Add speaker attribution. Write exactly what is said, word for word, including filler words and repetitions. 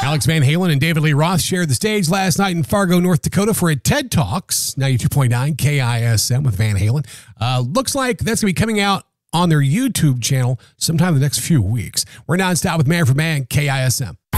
Speaker 1: Alex Van Halen and David Lee Roth shared the stage last night in Fargo, North Dakota for a TED Talks, ninety-two point nine K I S M with Van Halen. Uh, looks like that's going to be coming out on their YouTube channel sometime in the next few weeks. We're nonstop with Man for Man, K I S M.